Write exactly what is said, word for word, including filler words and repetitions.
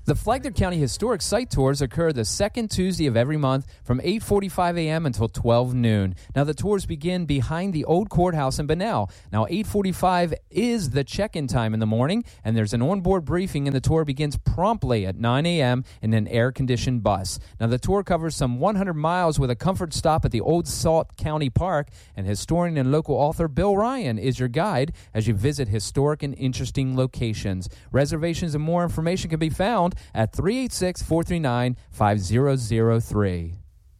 The Flagler County Historic Site Tours occur the second Tuesday of every month from eight forty-five a.m. until twelve noon. Now, the tours begin behind the old courthouse in Bunnell. Now, eight forty-five is the check-in time in the morning, and there's an onboard briefing, and the tour begins promptly at nine a.m. in an air-conditioned bus. Now, the tour covers some one hundred miles with a comfort stop at the Old Salt County Park, and historian and local author Bill Ryan is your guide as you visit historic and interesting locations. Reservations and more information can be found at three eight six, four three nine, five zero zero three.